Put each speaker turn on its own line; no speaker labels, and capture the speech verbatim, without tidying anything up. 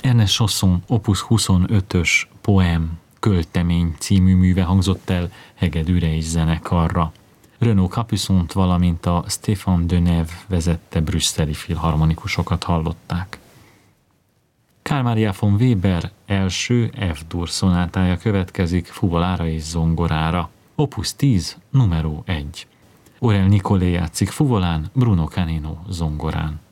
Ernest Chausson opus huszonötös poem Költemény című műve hangzott el hegedűre és zenekarra. Renaud Capuçont, valamint a Stéphane Deneuve vezette brüsszeli filharmonikusokat hallották. Carl Maria von Weber első F-dur szonátája következik fuvolára és zongorára. Opus tíz, numero egy. Aurel Nicolé játszik fuvolán, Bruno Canino zongorán.